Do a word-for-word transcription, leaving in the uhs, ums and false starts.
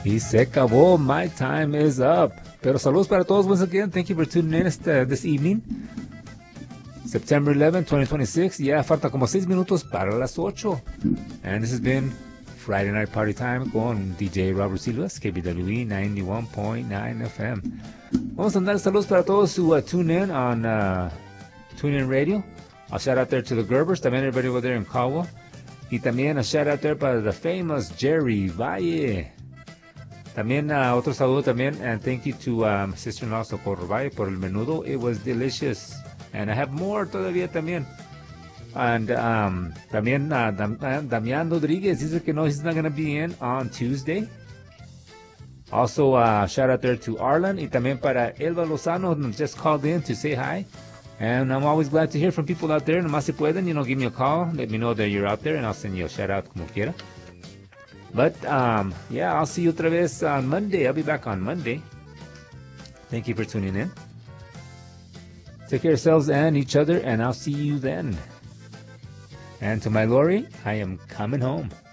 Y se acabó. My time is up. Pero saludos para todos once again. Thank you for tuning in este, this evening. September eleventh, twenty twenty-six. Ya falta como seis minutos para las ocho. And this has been Friday Night Party Time con D J Robert Silvas, K B W E ninety-one point nine F M. Vamos a mandar saludos para todos who uh, tune in on uh, Tune In Radio. A shout out there to the Gerbers, también everybody over there in Kawa. Y también a shout out there para the famous Jerry Valle. También uh, otro saludo también, and thank you to um, sister-in-law Socorro Valle por el menudo. It was delicious. And I have more todavía también. And um, también uh, Dam- uh, Damián Rodriguez dice que no, he's not going to be in on Tuesday. Also, uh, shout out there to Arlan. Y también para Elba Lozano, who just called in to say hi. And I'm always glad to hear from people out there. Nomás se pueden, you know, give me a call. Let me know that you're out there, and I'll send you a shout out como quiera. But, um, yeah, I'll see you otra vez on Monday. I'll be back on Monday. Thank you for tuning in. Take care of yourselves and each other, and I'll see you then. And to my Lori, I am coming home.